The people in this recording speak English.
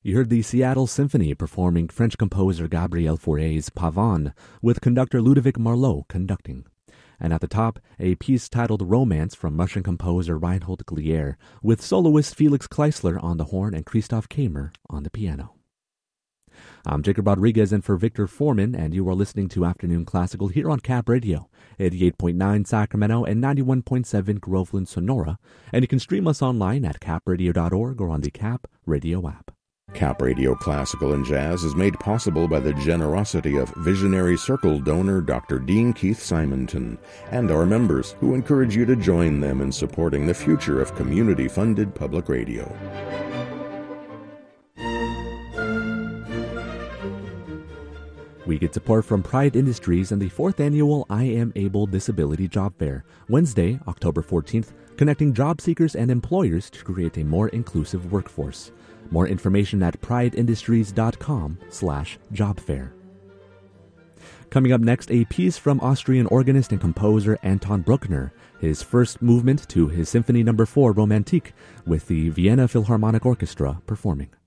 You heard the Seattle Symphony performing French composer Gabriel Fauré's Pavane, with conductor Ludovic Marleau conducting. And at the top, a piece titled Romance from Russian composer Reinhold Glier, with soloist Felix Kleisler on the horn and Christoph Kamer on the piano. I'm Jacob Rodriguez in for Victor Foreman, and you are listening to Afternoon Classical here on Cap Radio, 88.9 Sacramento and 91.7 Groveland, Sonora, and you can stream us online at capradio.org or on the Cap Radio app. Cap Radio Classical and Jazz is made possible by the generosity of Visionary Circle donor Dr. Dean Keith Simonton and our members, who encourage you to join them in supporting the future of community-funded public radio. We get support from Pride Industries and the 4th Annual I Am Able Disability Job Fair, Wednesday, October 14th, connecting job seekers and employers to create a more inclusive workforce. More information at prideindustries.com/jobfair. Coming up next, a piece from Austrian organist and composer Anton Bruckner, his first movement to his Symphony No. 4 Romantique, with the Vienna Philharmonic Orchestra performing.